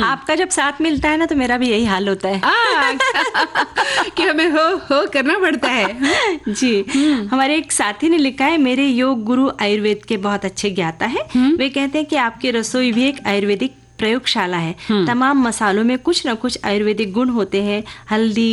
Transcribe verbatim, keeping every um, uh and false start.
आपका जब साथ मिलता है ना तो मेरा भी यही हाल होता है। आ, कि हमें हो हो करना पड़ता है। जी, हमारे एक साथी ने लिखा है, मेरे योग गुरु आयुर्वेद के बहुत अच्छे ज्ञाता है। वे कहते हैं कि आपकी रसोई भी एक आयुर्वेदिक प्रयोगशाला है। तमाम मसालों में कुछ न कुछ आयुर्वेदिक गुण होते हैं। हल्दी,